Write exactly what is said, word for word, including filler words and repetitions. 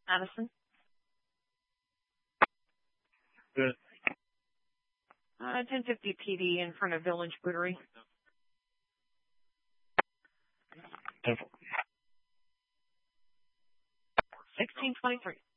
Addison? Good. Uh, ten fifty P D in front of Village Buttery. ten four. sixteen twenty-three.